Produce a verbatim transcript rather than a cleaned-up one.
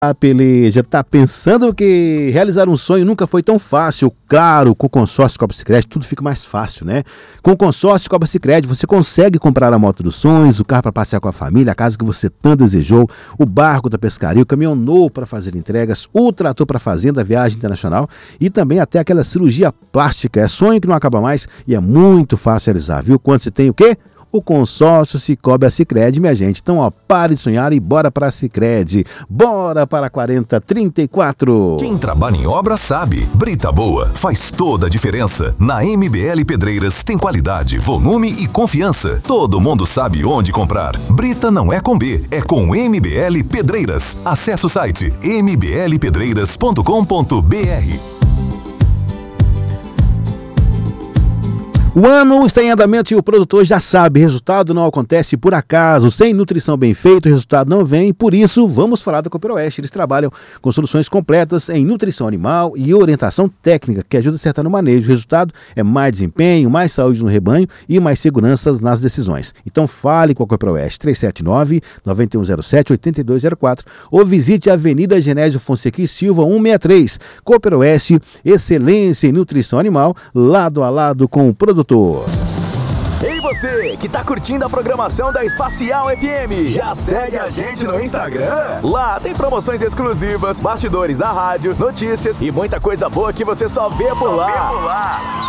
Ah, peleja, tá pensando que realizar um sonho nunca foi tão fácil? Claro, com o consórcio Copa Sicredi tudo fica mais fácil, né? Com o consórcio Copa Sicredi você consegue comprar a moto dos sonhos, o carro para passear com a família, a casa que você tanto desejou, o barco da pescaria, o caminhão novo para fazer entregas, o trator para fazenda, viagem internacional e também até aquela cirurgia plástica. É sonho que não acaba mais e é muito fácil realizar, viu? Quando você tem o quê? O consórcio Cicobi Sicredi, minha gente. Então, ó, pare de sonhar e bora para a Sicredi. Bora para quarenta trinta e quatro. Quem trabalha em obra sabe. Brita boa faz toda a diferença. Na M B L Pedreiras tem qualidade, volume e confiança. Todo mundo sabe onde comprar. Brita não é com B, é com M B L Pedreiras. Acesse o site m b l pedreiras ponto com ponto b r. O ano está em andamento e o produtor já sabe, resultado não acontece por acaso, sem nutrição bem feita, o resultado não vem, por isso vamos falar da Cooperoeste. Eles trabalham com soluções completas em nutrição animal e orientação técnica, que ajuda a acertar no manejo. O resultado é mais desempenho, mais saúde no rebanho e mais seguranças nas decisões. Então fale com a Cooperoeste, três sete nove, nove um zero sete, oito dois zero quatro ou visite a Avenida Genésio Fonseca e Silva, cento e sessenta e três. Cooperoeste, excelência em nutrição animal, lado a lado com o produtor. Ei você, que tá curtindo a programação da Espacial F M, já segue a gente no Instagram? Lá tem promoções exclusivas, bastidores da rádio, notícias e muita coisa boa que você só vê por lá.